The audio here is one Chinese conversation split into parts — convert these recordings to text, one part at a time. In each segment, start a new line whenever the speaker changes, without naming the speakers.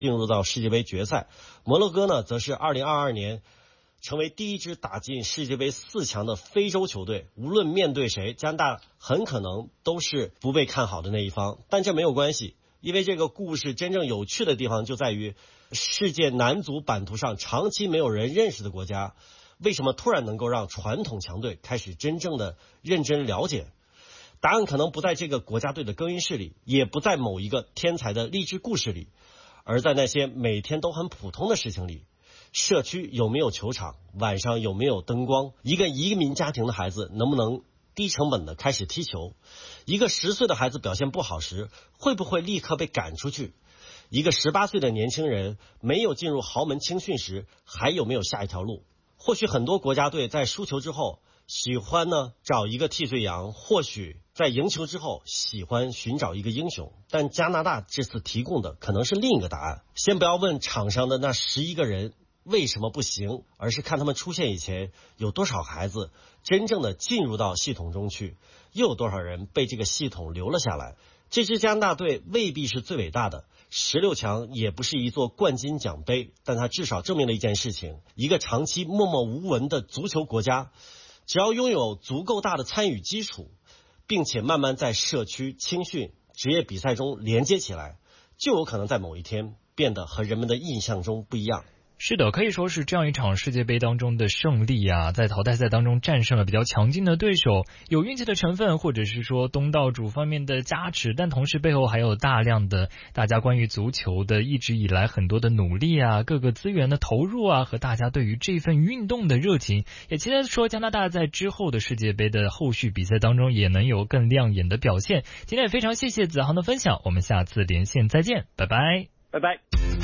进入到世界杯决赛。摩洛哥呢，则是2022年成为第一支打进世界杯4强的非洲球队。无论面对谁，加拿大很可能都是不被看好的那一方，但这没有关系，因为这个故事真正有趣的地方就在于，世界男足版图上长期没有人认识的国家，为什么突然能够让传统强队开始真正的认真了解？答案可能不在这个国家队的更衣室里，也不在某一个天才的励志故事里，而在那些每天都很普通的事情里。社区有没有球场？晚上有没有灯光？一个移民家庭的孩子能不能低成本的开始踢球？一个10岁的孩子表现不好时，会不会立刻被赶出去？一个18岁的年轻人没有进入豪门青训时，还有没有下一条路？或许很多国家队在输球之后喜欢呢找一个替罪羊，或许在赢球之后喜欢寻找一个英雄，但加拿大这次提供的可能是另一个答案。先不要问场上的那11个人为什么不行，而是看他们出现以前有多少孩子真正的进入到系统中去，又有多少人被这个系统留了下来。这支加拿大队未必是最伟大的，16强也不是一座冠军奖杯，但它至少证明了一件事情，一个长期默默无闻的足球国家，只要拥有足够大的参与基础，并且慢慢在社区、青训、职业比赛中连接起来，就有可能在某一天变得和人们的印象中不一样。
是的，可以说是这样一场世界杯当中的胜利啊，在淘汰赛当中战胜了比较强劲的对手，有运气的成分，或者是说东道主方面的加持，但同时背后还有大量的大家关于足球的一直以来很多的努力啊，各个资源的投入啊，和大家对于这份运动的热情，也期待说加拿大在之后的世界杯的后续比赛当中也能有更亮眼的表现。今天也非常谢谢子航的分享，我们下次连线再见，拜拜，
拜拜。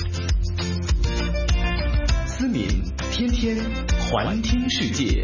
思敏天天环听世界。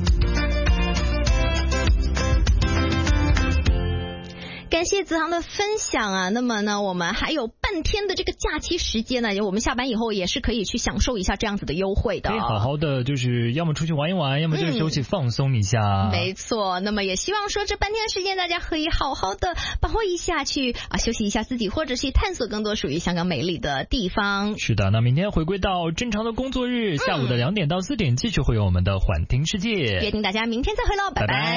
感谢子航的分享啊！那么呢，我们还有半天的这个假期时间呢，我们下班以后也是可以去享受一下这样子的优惠的，
可以好好的就是要么出去玩一玩，要么就是休息放松一下。
没错，那么也希望说这半天时间大家可以好好的把握一下，去休息一下自己，或者是探索更多属于香港美丽的地方。
是的，那明天回归到正常的工作日，下午的2点到4点继续会有我们的环听世界。
约定大家明天再会喽，拜拜。